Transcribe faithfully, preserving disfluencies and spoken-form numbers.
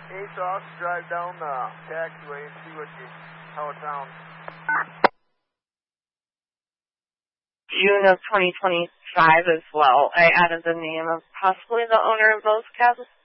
Hey, so I'll drive down the taxiway and see what you, how it sounds. June of twenty twenty-five as well. I added the name of possibly the owner of those cabs.